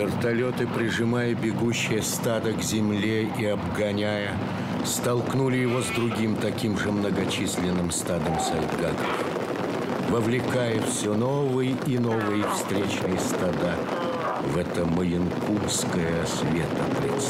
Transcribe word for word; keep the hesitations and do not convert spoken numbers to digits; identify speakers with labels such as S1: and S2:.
S1: Вертолеты, прижимая бегущее стадо к земле и обгоняя, столкнули его с другим таким же многочисленным стадом сальгаков, вовлекая все новые и новые встречные стада в это маянкутское светопредставление.